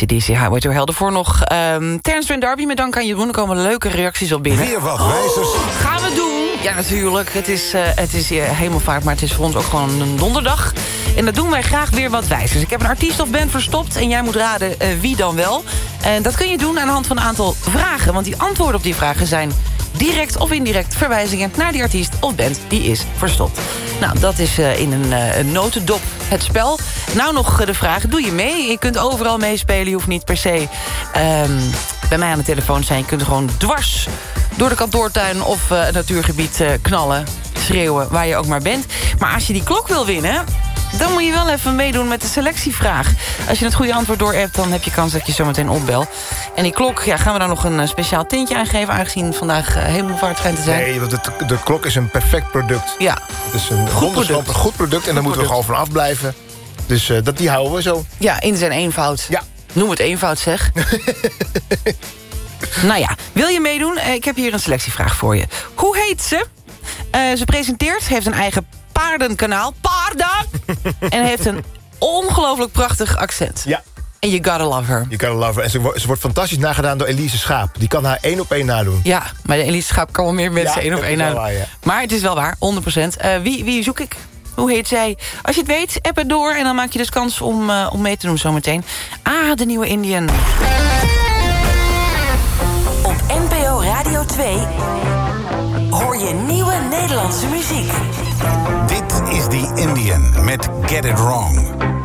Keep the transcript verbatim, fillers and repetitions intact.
A C D C, Highway to Hell. Daarvoor nog um, Terence Trent D'Arby met dank aan Jeroen. Er komen leuke reacties op binnen. Weer wat wijzers. Oh, gaan we doen. Ja, natuurlijk. Het is, uh, het is uh, hemelvaart, maar het is voor ons ook gewoon een donderdag. En dat doen wij graag weer wat wijzers. Ik heb een artiest of band verstopt en jij moet raden uh, wie dan wel. En dat kun je doen aan de hand van een aantal vragen. Want die antwoorden op die vragen zijn direct of indirect verwijzingen naar die artiest of band die is verstopt. Nou, dat is uh, in een, uh, een notendop het spel. Nou nog uh, de vraag, doe je mee? Je kunt overal meespelen, je hoeft niet per se um, bij mij aan de telefoon zijn. Je kunt gewoon dwars door de kantoortuin of uh, het natuurgebied uh, knallen, schreeuwen, waar je ook maar bent. Maar als je die klok wil winnen, dan moet je wel even meedoen met de selectievraag. Als je het goede antwoord door hebt, dan heb je kans dat je zo meteen opbel. En die klok, ja, gaan we daar nog een uh, speciaal tintje aan geven, aangezien vandaag uh, hemelvaart schijnt te zijn? Nee, want de, de klok is een perfect product. Ja. Het is een goed product. Een goed product en daar moeten we gewoon van afblijven. Dus uh, dat, die houden we zo. Ja, in zijn eenvoud. Ja. Noem het eenvoud, zeg. Nou ja, wil je meedoen? Ik heb hier een selectievraag voor je. Hoe heet ze? Uh, ze presenteert, heeft een eigen paardenkanaal. Paarden! En heeft een ongelooflijk prachtig accent. Ja. En you gotta love her. You gotta love her. En ze, wordt, ze wordt fantastisch nagedaan door Elise Schaap. Die kan haar één op één nadoen. Ja, maar de Elise Schaap kan wel meer mensen ja, één op één nadoen. Waar, ja. Maar het is wel waar, honderd procent. Uh, wie, wie zoek ik? Hoe heet zij? Als je het weet, app het door. En dan maak je dus kans om, uh, om mee te doen zometeen. Ah, de nieuwe Indian. Op N P O Radio twee hoor je nieuwe Nederlandse muziek. Dit is The Indian met Get It Wrong.